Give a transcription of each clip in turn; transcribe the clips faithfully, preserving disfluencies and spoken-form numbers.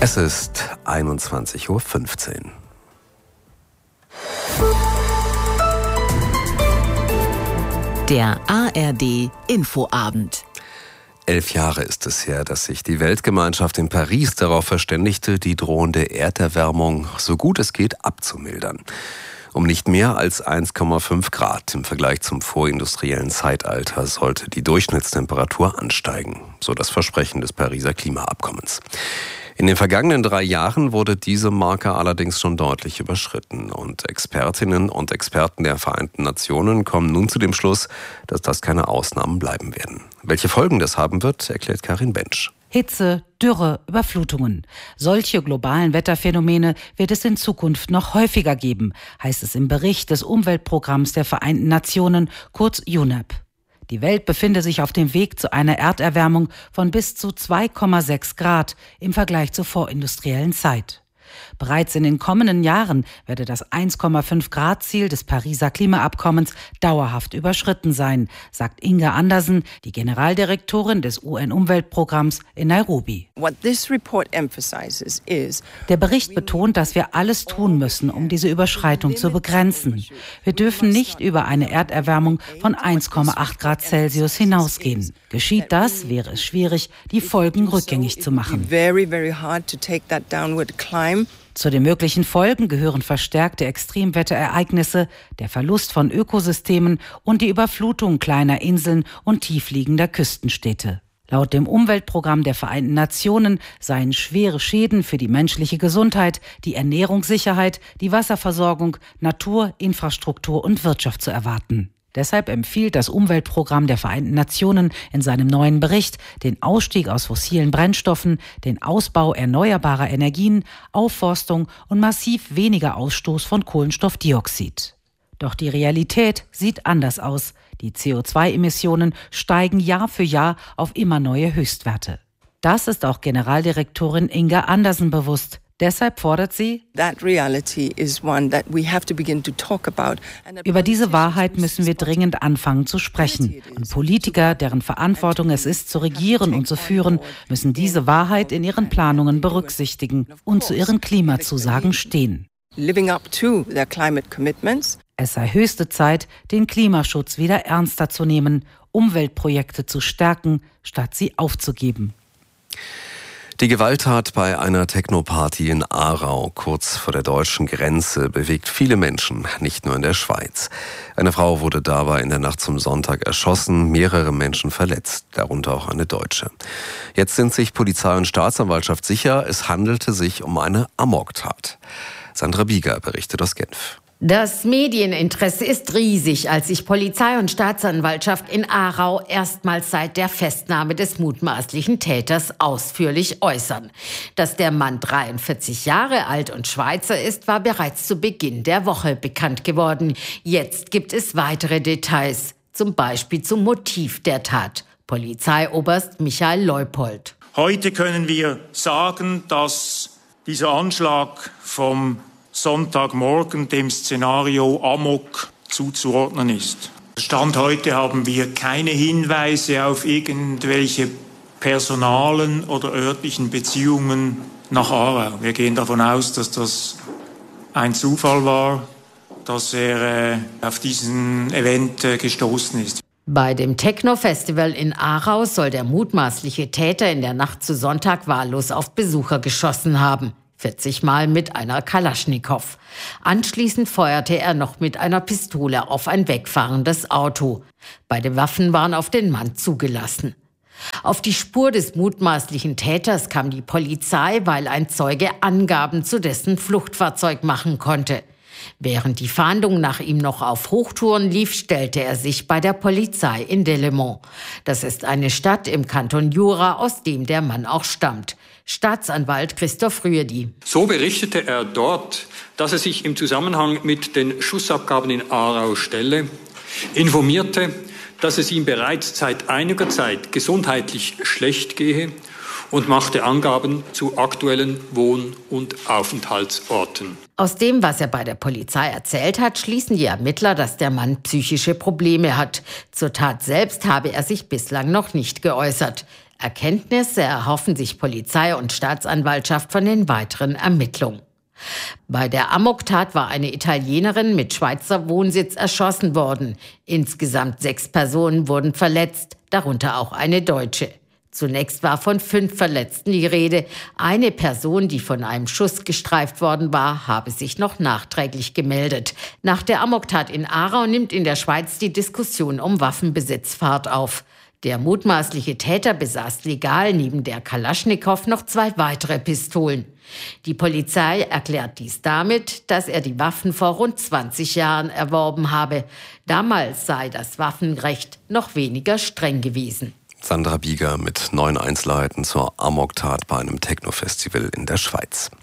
Es ist einundzwanzig Uhr fünfzehn. Der A R D-Infoabend. Elf Jahre ist es her, dass sich die Weltgemeinschaft in Paris darauf verständigte, die drohende Erderwärmung so gut es geht abzumildern. Um nicht mehr als eins Komma fünf Grad im Vergleich zum vorindustriellen Zeitalter sollte die Durchschnittstemperatur ansteigen, so das Versprechen des Pariser Klimaabkommens. In den vergangenen drei Jahren wurde diese Marke allerdings schon deutlich überschritten und Expertinnen und Experten der Vereinten Nationen kommen nun zu dem Schluss, dass das keine Ausnahmen bleiben werden. Welche Folgen das haben wird, erklärt Karin Bensch. Hitze, Dürre, Überflutungen. Solche globalen Wetterphänomene wird es in Zukunft noch häufiger geben, heißt es im Bericht des Umweltprogramms der Vereinten Nationen, kurz U N E P. Die Welt befinde sich auf dem Weg zu einer Erderwärmung von bis zu zwei Komma sechs Grad im Vergleich zur vorindustriellen Zeit. Bereits in den kommenden Jahren werde das eins Komma fünf Grad Ziel des Pariser Klimaabkommens dauerhaft überschritten sein, sagt Inga Andersen, die Generaldirektorin des U N-Umweltprogramms in Nairobi. Der Bericht betont, dass wir alles tun müssen, um diese Überschreitung zu begrenzen. Wir dürfen nicht über eine Erderwärmung von eins Komma acht Grad Celsius hinausgehen. Geschieht das, wäre es schwierig, die Folgen rückgängig zu machen. Zu den möglichen Folgen gehören verstärkte Extremwetterereignisse, der Verlust von Ökosystemen und die Überflutung kleiner Inseln und tiefliegender Küstenstädte. Laut dem Umweltprogramm der Vereinten Nationen seien schwere Schäden für die menschliche Gesundheit, die Ernährungssicherheit, die Wasserversorgung, Natur, Infrastruktur und Wirtschaft zu erwarten. Deshalb empfiehlt das Umweltprogramm der Vereinten Nationen in seinem neuen Bericht den Ausstieg aus fossilen Brennstoffen, den Ausbau erneuerbarer Energien, Aufforstung und massiv weniger Ausstoß von Kohlenstoffdioxid. Doch die Realität sieht anders aus. Die C O zwei Emissionen steigen Jahr für Jahr auf immer neue Höchstwerte. Das ist auch Generaldirektorin Inga Andersen bewusst. Deshalb fordert sie, über diese Wahrheit müssen wir dringend anfangen zu sprechen. Und Politiker, deren Verantwortung es ist, zu regieren und zu führen, müssen diese Wahrheit in ihren Planungen berücksichtigen und zu ihren Klimazusagen stehen. Es sei höchste Zeit, den Klimaschutz wieder ernster zu nehmen, Umweltprojekte zu stärken, statt sie aufzugeben. Die Gewalttat bei einer Techno-Party in Aarau, kurz vor der deutschen Grenze, bewegt viele Menschen, nicht nur in der Schweiz. Eine Frau wurde dabei in der Nacht zum Sonntag erschossen, mehrere Menschen verletzt, darunter auch eine Deutsche. Jetzt sind sich Polizei und Staatsanwaltschaft sicher, es handelte sich um eine Amoktat. Sandra Bieger berichtet aus Genf. Das Medieninteresse ist riesig, als sich Polizei und Staatsanwaltschaft in Aarau erstmals seit der Festnahme des mutmaßlichen Täters ausführlich äußern. Dass der Mann dreiundvierzig Jahre alt und Schweizer ist, war bereits zu Beginn der Woche bekannt geworden. Jetzt gibt es weitere Details, zum Beispiel zum Motiv der Tat. Polizeioberst Michael Leupold. Heute können wir sagen, dass dieser Anschlag vom Sonntagmorgen dem Szenario Amok zuzuordnen ist. Stand heute haben wir keine Hinweise auf irgendwelche personalen oder örtlichen Beziehungen nach Aarau. Wir gehen davon aus, dass das ein Zufall war, dass er äh, auf diesen Event äh, gestoßen ist. Bei dem Techno-Festival in Aarau soll der mutmaßliche Täter in der Nacht zu Sonntag wahllos auf Besucher geschossen haben. vierzig Mal mit einer Kalaschnikow. Anschließend feuerte er noch mit einer Pistole auf ein wegfahrendes Auto. Beide Waffen waren auf den Mann zugelassen. Auf die Spur des mutmaßlichen Täters kam die Polizei, weil ein Zeuge Angaben zu dessen Fluchtfahrzeug machen konnte. Während die Fahndung nach ihm noch auf Hochtouren lief, stellte er sich bei der Polizei in Delémont. Das ist eine Stadt im Kanton Jura, aus dem der Mann auch stammt. Staatsanwalt Christoph Rüedi. So berichtete er dort, dass er sich im Zusammenhang mit den Schussabgaben in Aarau stelle, informierte, dass es ihm bereits seit einiger Zeit gesundheitlich schlecht gehe und machte Angaben zu aktuellen Wohn- und Aufenthaltsorten. Aus dem, was er bei der Polizei erzählt hat, schließen die Ermittler, dass der Mann psychische Probleme hat. Zur Tat selbst habe er sich bislang noch nicht geäußert. Erkenntnisse erhoffen sich Polizei und Staatsanwaltschaft von den weiteren Ermittlungen. Bei der Amoktat war eine Italienerin mit Schweizer Wohnsitz erschossen worden. Insgesamt sechs Personen wurden verletzt, darunter auch eine Deutsche. Zunächst war von fünf Verletzten die Rede. Eine Person, die von einem Schuss gestreift worden war, habe sich noch nachträglich gemeldet. Nach der Amoktat in Aarau nimmt in der Schweiz die Diskussion um Waffenbesitz Fahrt auf. Der mutmaßliche Täter besaß legal neben der Kalaschnikow noch zwei weitere Pistolen. Die Polizei erklärt dies damit, dass er die Waffen vor rund zwanzig Jahren erworben habe. Damals sei das Waffenrecht noch weniger streng gewesen. Sandra Bieger mit neuen Einzelheiten zur Amoktat bei einem Techno-Festival in der Schweiz.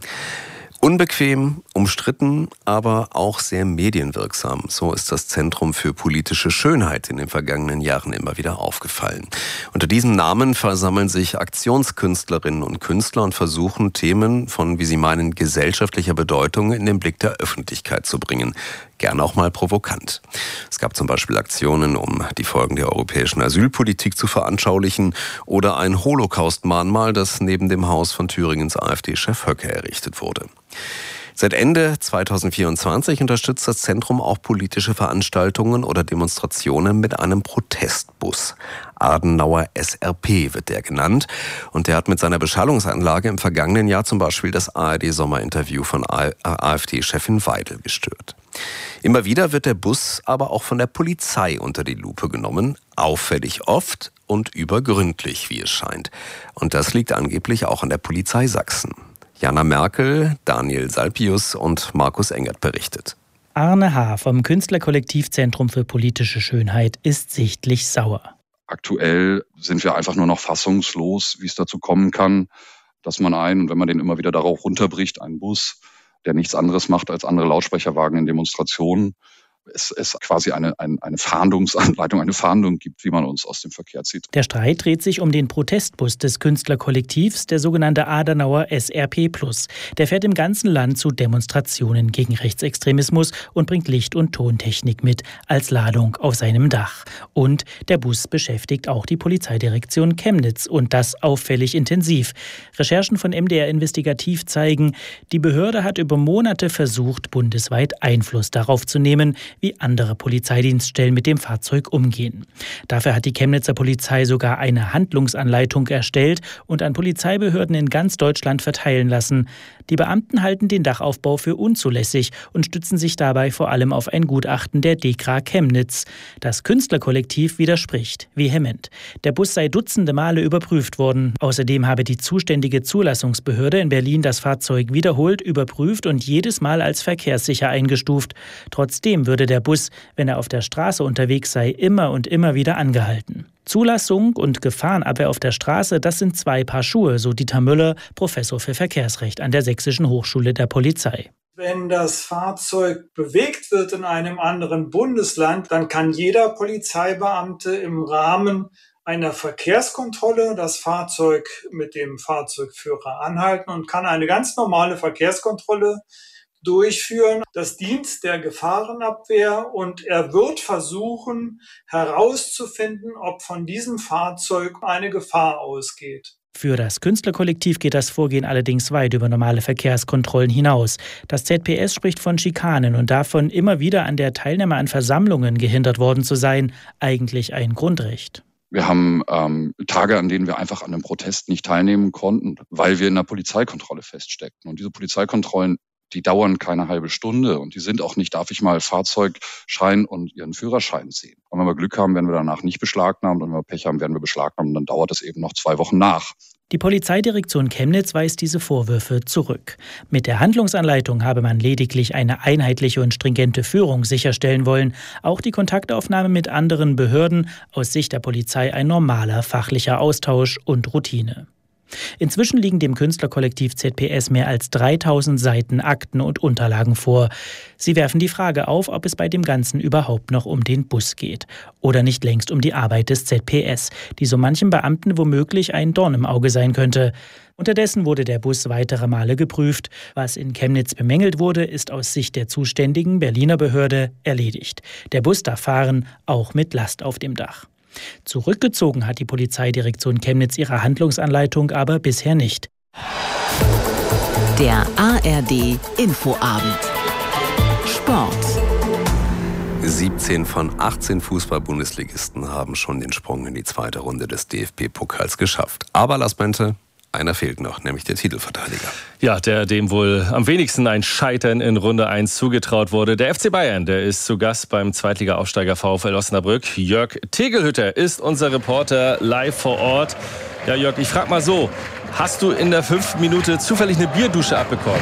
Unbequem, umstritten, aber auch sehr medienwirksam. So ist das Zentrum für politische Schönheit in den vergangenen Jahren immer wieder aufgefallen. Unter diesem Namen versammeln sich Aktionskünstlerinnen und Künstler und versuchen, Themen von, wie sie meinen, gesellschaftlicher Bedeutung in den Blick der Öffentlichkeit zu bringen. Gern auch mal provokant. Es gab zum Beispiel Aktionen, um die Folgen der europäischen Asylpolitik zu veranschaulichen, oder ein Holocaust-Mahnmal, das neben dem Haus von Thüringens AfD-Chef Höcke errichtet wurde. Seit Ende zweitausendvierundzwanzig unterstützt das Zentrum auch politische Veranstaltungen oder Demonstrationen mit einem Protestbus. Adenauer S R P wird der genannt. Und der hat mit seiner Beschallungsanlage im vergangenen Jahr zum Beispiel das A R D-Sommerinterview von AfD-Chefin Weidel gestört. Immer wieder wird der Bus aber auch von der Polizei unter die Lupe genommen. Auffällig oft und übergründlich, wie es scheint. Und das liegt angeblich auch an der Polizei Sachsen. Jana Merkel, Daniel Salpius und Markus Engert berichtet. Arne H. vom Künstlerkollektiv Zentrum für politische Schönheit ist sichtlich sauer. Aktuell sind wir einfach nur noch fassungslos, wie es dazu kommen kann, dass man einen, und wenn man den immer wieder darauf runterbricht, einen Bus, der nichts anderes macht als andere Lautsprecherwagen in Demonstrationen, es, es quasi eine, eine, eine Fahndungsanleitung, eine Fahndung gibt, wie man uns aus dem Verkehr zieht. Der Streit dreht sich um den Protestbus des Künstlerkollektivs, der sogenannte Adenauer S R P plus. Der fährt im ganzen Land zu Demonstrationen gegen Rechtsextremismus und bringt Licht- und Tontechnik mit als Ladung auf seinem Dach. Und der Bus beschäftigt auch die Polizeidirektion Chemnitz, und das auffällig intensiv. Recherchen von M D R Investigativ zeigen, die Behörde hat über Monate versucht, bundesweit Einfluss darauf zu nehmen, wie andere Polizeidienststellen mit dem Fahrzeug umgehen. Dafür hat die Chemnitzer Polizei sogar eine Handlungsanleitung erstellt und an Polizeibehörden in ganz Deutschland verteilen lassen. Die Beamten halten den Dachaufbau für unzulässig und stützen sich dabei vor allem auf ein Gutachten der DEKRA Chemnitz. Das Künstlerkollektiv widerspricht vehement. Der Bus sei dutzende Male überprüft worden. Außerdem habe die zuständige Zulassungsbehörde in Berlin das Fahrzeug wiederholt überprüft und jedes Mal als verkehrssicher eingestuft. Trotzdem würde der Bus, wenn er auf der Straße unterwegs sei, immer und immer wieder angehalten. Zulassung und Gefahrenabwehr auf der Straße, das sind zwei Paar Schuhe, so Dieter Müller, Professor für Verkehrsrecht an der Sächsischen Hochschule der Polizei. Wenn das Fahrzeug bewegt wird in einem anderen Bundesland, dann kann jeder Polizeibeamte im Rahmen einer Verkehrskontrolle das Fahrzeug mit dem Fahrzeugführer anhalten und kann eine ganz normale Verkehrskontrolle durchführen. Das dient der Gefahrenabwehr und er wird versuchen herauszufinden, ob von diesem Fahrzeug eine Gefahr ausgeht. Für das Künstlerkollektiv geht das Vorgehen allerdings weit über normale Verkehrskontrollen hinaus. Das Z P S spricht von Schikanen und davon, immer wieder an der Teilnahme an Versammlungen gehindert worden zu sein, eigentlich ein Grundrecht. Wir haben ähm, Tage, an denen wir einfach an einem Protest nicht teilnehmen konnten, weil wir in einer Polizeikontrolle feststeckten. Und diese Polizeikontrollen, die dauern keine halbe Stunde und die sind auch nicht, darf ich mal Fahrzeugschein und Ihren Führerschein sehen. Und wenn wir Glück haben, werden wir danach nicht beschlagnahmt und wenn wir Pech haben, werden wir beschlagnahmt und dann dauert es eben noch zwei Wochen nach. Die Polizeidirektion Chemnitz weist diese Vorwürfe zurück. Mit der Handlungsanleitung habe man lediglich eine einheitliche und stringente Führung sicherstellen wollen. Auch die Kontaktaufnahme mit anderen Behörden, aus Sicht der Polizei ein normaler fachlicher Austausch und Routine. Inzwischen liegen dem Künstlerkollektiv Z P S mehr als dreitausend Seiten Akten und Unterlagen vor. Sie werfen die Frage auf, ob es bei dem Ganzen überhaupt noch um den Bus geht. Oder nicht längst um die Arbeit des Z P S, die so manchem Beamten womöglich ein Dorn im Auge sein könnte. Unterdessen wurde der Bus weitere Male geprüft. Was in Chemnitz bemängelt wurde, ist aus Sicht der zuständigen Berliner Behörde erledigt. Der Bus darf fahren, auch mit Last auf dem Dach. Zurückgezogen hat die Polizeidirektion Chemnitz ihre Handlungsanleitung aber bisher nicht. Der A R D Infoabend. Sport. siebzehn von achtzehn Fußball-Bundesligisten haben schon den Sprung in die zweite Runde des D F B-Pokals geschafft. Aber Lars Bente, einer fehlt noch, nämlich der Titelverteidiger. Ja, der dem wohl am wenigsten ein Scheitern in Runde eins zugetraut wurde. Der F C Bayern, der ist zu Gast beim Zweitliga-Aufsteiger VfL Osnabrück. Jörg Tegelhütter ist unser Reporter live vor Ort. Ja, Jörg, ich frage mal so, hast du in der fünften Minute zufällig eine Bierdusche abbekommen?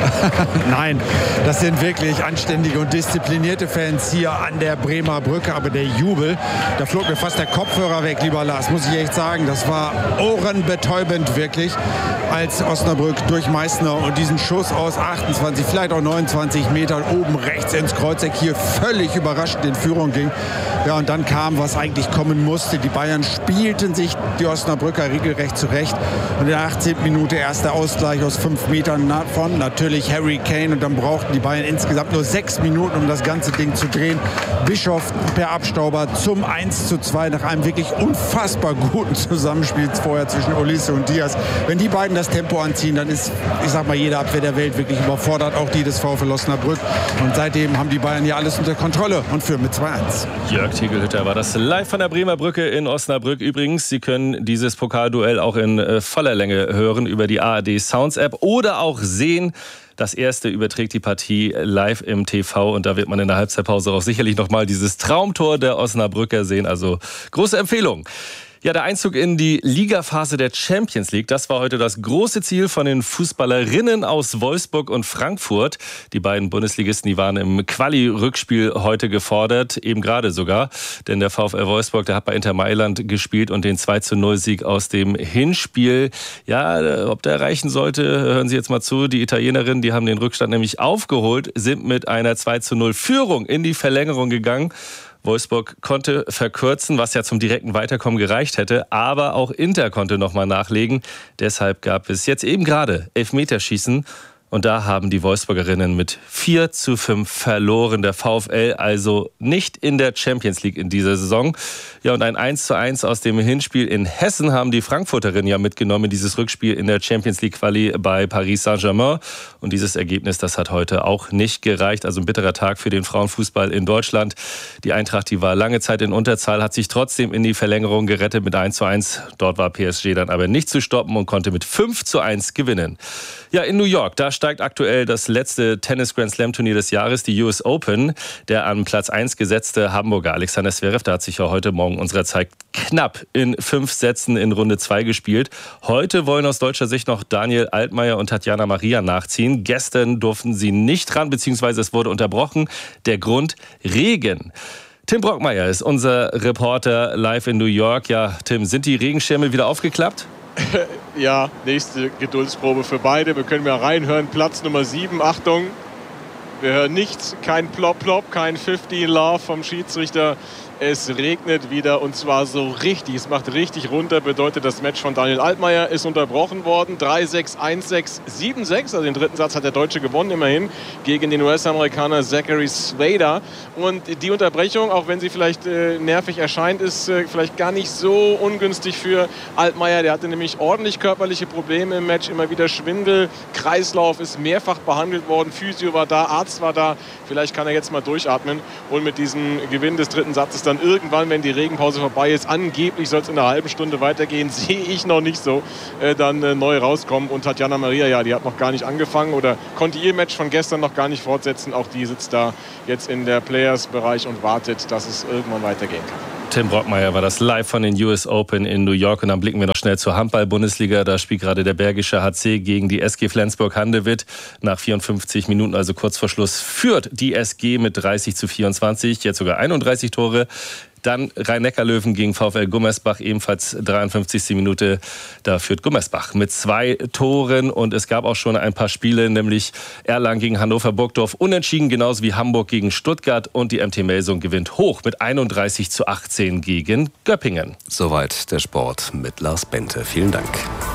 Nein, das sind wirklich anständige und disziplinierte Fans hier an der Bremer Brücke. Aber der Jubel, da flog mir fast der Kopfhörer weg, lieber Lars, muss ich echt sagen. Das war ohrenbetäubend wirklich, als Osnabrück durch Meißner und diesen Schuss aus achtundzwanzig, vielleicht auch neunundzwanzig Metern oben rechts ins Kreuzeck hier völlig überraschend in Führung ging. Ja, und dann kam, was eigentlich kommen musste. Die Bayern spielten sich die Osnabrücker regelrecht zurecht. Und in der achtzehnten Minute erster Ausgleich aus fünf Metern von natürlich Harry Kane. Und dann brauchten die Bayern insgesamt nur sechs Minuten, um das ganze Ding zu drehen. Bischof per Abstauber zum eins zu zwei nach einem wirklich unfassbar guten Zusammenspiel vorher zwischen Olise und Diaz. Wenn die beiden das Tempo anziehen, dann ist, ich sag mal, jede Abwehr der Welt wirklich überfordert, auch die des VfL Osnabrück. Und seitdem haben die Bayern hier alles unter Kontrolle und führen mit zwei eins. Jörg Tegelhütter war das live von der Bremer Brücke in Osnabrück. Übrigens, Sie können dieses Pokalduell auch in äh, voller Länge hören über die A R D Sounds App oder auch sehen. Das erste überträgt die Partie live im T V und da wird man in der Halbzeitpause auch sicherlich nochmal dieses Traumtor der Osnabrücker sehen. Also große Empfehlung. Ja, der Einzug in die Ligaphase der Champions League, das war heute das große Ziel von den Fußballerinnen aus Wolfsburg und Frankfurt. Die beiden Bundesligisten, die waren im Quali-Rückspiel heute gefordert, eben gerade sogar. Denn der VfL Wolfsburg, der hat bei Inter Mailand gespielt und den zwei zu null Sieg aus dem Hinspiel, ja, ob der reichen sollte, hören Sie jetzt mal zu. Die Italienerinnen, die haben den Rückstand nämlich aufgeholt, sind mit einer zwei zu null Führung in die Verlängerung gegangen. Wolfsburg konnte verkürzen, was ja zum direkten Weiterkommen gereicht hätte. Aber auch Inter konnte nochmal nachlegen. Deshalb gab es jetzt eben gerade Elfmeterschießen. Und da haben die Wolfsburgerinnen mit vier zu fünf verloren. Der VfL also nicht in der Champions League in dieser Saison. Ja, und ein eins zu eins aus dem Hinspiel in Hessen haben die Frankfurterinnen ja mitgenommen, dieses Rückspiel in der Champions League Quali bei Paris Saint-Germain. Und dieses Ergebnis, das hat heute auch nicht gereicht. Also ein bitterer Tag für den Frauenfußball in Deutschland. Die Eintracht, die war lange Zeit in Unterzahl, hat sich trotzdem in die Verlängerung gerettet mit eins zu eins. Dort war P S G dann aber nicht zu stoppen und konnte mit fünf zu eins gewinnen. Ja, in New York, da steigt aktuell das letzte Tennis-Grand-Slam-Turnier des Jahres, die U S Open. Der an Platz eins gesetzte Hamburger Alexander Zverev, der hat sich ja heute Morgen unserer Zeit knapp in fünf Sätzen in Runde zwei gespielt. Heute wollen aus deutscher Sicht noch Daniel Altmaier und Tatjana Maria nachziehen. Gestern durften sie nicht ran, beziehungsweise es wurde unterbrochen. Der Grund: Regen. Tim Brockmeier ist unser Reporter live in New York. Ja, Tim, sind die Regenschirme wieder aufgeklappt? Ja, nächste Geduldsprobe für beide. Wir können mal reinhören. Platz Nummer sieben, Achtung. Wir hören nichts, kein Plop-Plop, kein fünfzehn Love vom Schiedsrichter. Es regnet wieder und zwar so richtig. Es macht richtig runter. Bedeutet, das Match von Daniel Altmaier ist unterbrochen worden. drei sechs, eins sechs, sieben sechs. Also den dritten Satz hat der Deutsche gewonnen, immerhin, gegen den U S-Amerikaner Zachary Swader. Und die Unterbrechung, auch wenn sie vielleicht äh, nervig erscheint, ist äh, vielleicht gar nicht so ungünstig für Altmaier. Der hatte nämlich ordentlich körperliche Probleme im Match. Immer wieder Schwindel. Kreislauf ist mehrfach behandelt worden. Physio war da, Arzt war da. Vielleicht kann er jetzt mal durchatmen. Und mit diesem Gewinn des dritten Satzes dann irgendwann, wenn die Regenpause vorbei ist, angeblich soll es in einer halben Stunde weitergehen, sehe ich noch nicht so, äh, dann äh, neu rauskommen. Und Tatjana Maria, ja, die hat noch gar nicht angefangen oder konnte ihr Match von gestern noch gar nicht fortsetzen. Auch die sitzt da jetzt in der Players-Bereich und wartet, dass es irgendwann weitergehen kann. Tim Brockmeier war das live von den U S Open in New York. Und dann blicken wir noch schnell zur Handball-Bundesliga. Da spielt gerade der Bergische H C gegen die S G Flensburg-Handewitt. Nach vierundfünfzig Minuten, also kurz vor Schluss, führt die S G mit dreißig zu vierundzwanzig. Jetzt sogar einunddreißig Tore. Dann Rhein-Neckar-Löwen gegen VfL Gummersbach, ebenfalls dreiundfünfzigste Minute. Da führt Gummersbach mit zwei Toren. Und es gab auch schon ein paar Spiele, nämlich Erlangen gegen Hannover-Burgdorf unentschieden, genauso wie Hamburg gegen Stuttgart. Und die M T Melsung gewinnt hoch mit einunddreißig zu achtzehn gegen Göppingen. Soweit der Sport mit Lars Bente. Vielen Dank.